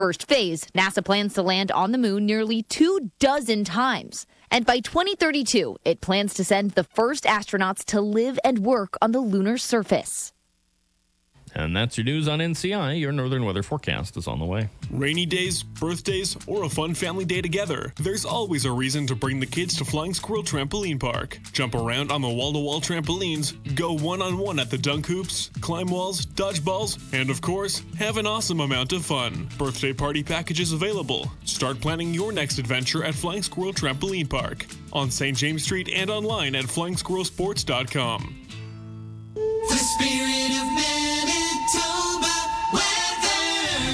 First phase, NASA plans to land on the moon nearly 24 times. And by 2032, it plans to send the first astronauts to live and work on the lunar surface. And that's your news on NCI. Your Northern Weather Forecast is on the way. Rainy days, birthdays, or a fun family day together, there's always a reason to bring the kids to Flying Squirrel Trampoline Park. Jump around on the wall-to-wall trampolines, go one-on-one at the dunk hoops, climb walls, dodge balls, and of course, have an awesome amount of fun. Birthday party packages available. Start planning your next adventure at Flying Squirrel Trampoline Park on St. James Street and online at flying-squirrelsports.com. The spirit of Manitoba weather.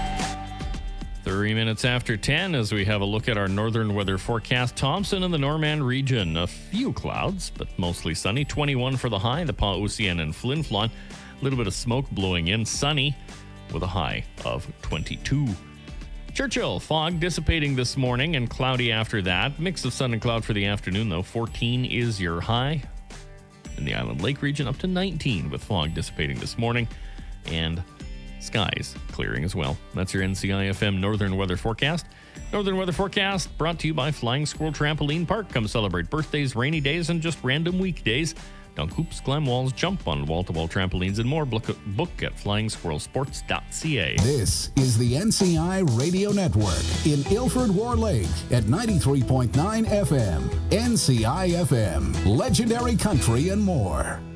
3 minutes after 10 as we have a look at our northern weather forecast. Thompson and the Norman region, a few clouds, but mostly sunny. 21 for the high, the Pa-Ocean and Flin Flon. A little bit of smoke blowing in, sunny with a high of 22. Churchill, fog dissipating this morning and cloudy after that. Mix of sun and cloud for the afternoon, though. 14 is your high. In the Island Lake region, up to 19 with fog dissipating this morning and skies clearing as well. That's your NCI-FM Northern Weather Forecast. Northern Weather Forecast brought to you by Flying Squirrel Trampoline Park. Come celebrate birthdays, rainy days, and just random weekdays. Dunk hoops, climb walls, jump on wall-to-wall trampolines, and more. Book at flying-squirrelsports.ca. This is the NCI Radio Network in Ilford War Lake at 93.9 FM. NCI FM, legendary country and more.